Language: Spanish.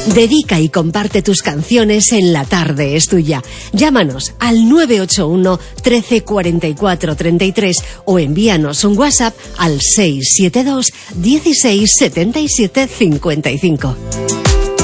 Dedica y comparte tus canciones en La Tarde es Tuya. Llámanos al 981 13 44 33 o envíanos un WhatsApp al 672 16 77 55.